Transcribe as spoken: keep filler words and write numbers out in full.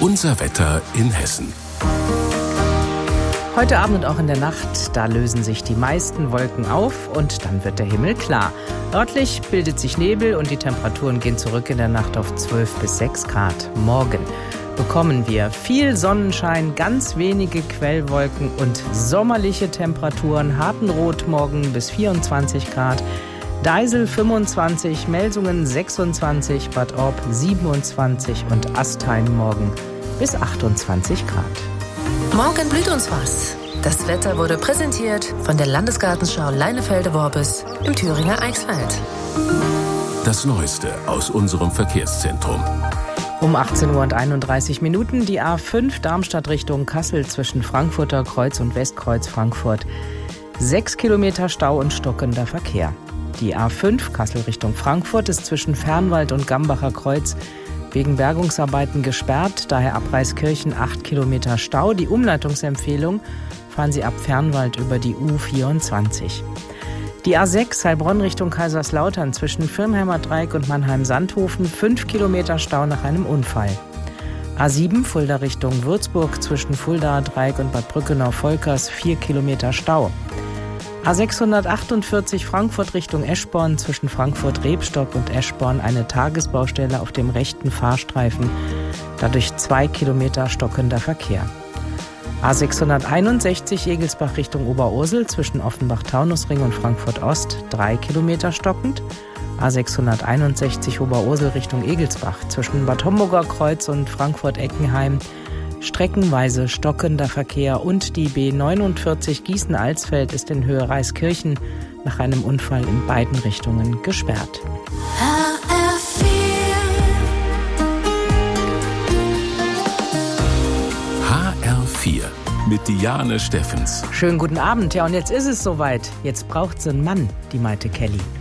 Unser Wetter in Hessen. Heute Abend und auch in der Nacht, da lösen sich die meisten Wolken auf und dann wird der Himmel klar. Örtlich bildet sich Nebel und die Temperaturen gehen zurück in der Nacht auf zwölf bis sechs Grad. Morgen bekommen wir viel Sonnenschein, ganz wenige Quellwolken und sommerliche Temperaturen. Hartenrot morgen bis vierundzwanzig Grad, Deisel fünfundzwanzig, Melsungen sechsundzwanzig, Bad Orb siebenundzwanzig und Astheim morgen bis achtundzwanzig Grad. Morgen blüht uns was. Das Wetter wurde präsentiert von der Landesgartenschau Leinefelde-Worbis im Thüringer Eichsfeld. Das Neueste aus unserem Verkehrszentrum. Um achtzehn Uhr und einunddreißig Minuten die A fünf Darmstadt Richtung Kassel zwischen Frankfurter Kreuz und Westkreuz Frankfurt. Sechs Kilometer Stau und stockender Verkehr. Die A fünf Kassel Richtung Frankfurt ist zwischen Fernwald und Gambacher Kreuz wegen Bergungsarbeiten gesperrt, daher Abreiskirchen acht Kilometer Stau. Die Umleitungsempfehlung: fahren Sie ab Fernwald über die U vierundzwanzig. Die A sechs Heilbronn Richtung Kaiserslautern zwischen Firnheimer Dreieck und Mannheim-Sandhofen, fünf Kilometer Stau nach einem Unfall. A sieben Fulda Richtung Würzburg zwischen Fuldaer Dreieck und Bad Brückenau-Volkers, vier Kilometer Stau. A sechshundertachtundvierzig Frankfurt Richtung Eschborn zwischen Frankfurt-Rebstock und Eschborn eine Tagesbaustelle auf dem rechten Fahrstreifen, dadurch zwei Kilometer stockender Verkehr. A sechshunderteinundsechzig Egelsbach Richtung Oberursel zwischen Offenbach-Taunusring und Frankfurt-Ost, drei Kilometer stockend. A sechshunderteinundsechzig Oberursel Richtung Egelsbach zwischen Bad Homburger Kreuz und Frankfurt-Eckenheim, streckenweise stockender Verkehr. Und die B neunundvierzig Gießen-Alsfeld ist in Höhe Reiskirchen nach einem Unfall in beiden Richtungen gesperrt. H R vier mit Diane Steffens. Schönen guten Abend. Ja, und jetzt ist es soweit. Jetzt braucht's einen Mann, die Maite Kelly.